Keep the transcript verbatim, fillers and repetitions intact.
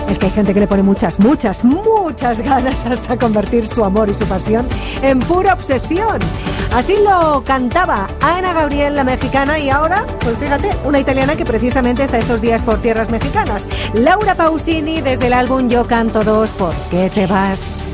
Es que hay gente que le pone muchas, muchas, muchas ganas hasta convertir su amor y su pasión en pura obsesión. Así lo cantaba Ana Gabriel, la mexicana, y ahora, pues fíjate, una italiana que precisamente está estos días por tierras mexicanas. Laura Pausini, desde el álbum Yo canto dos, ¿por qué te vas?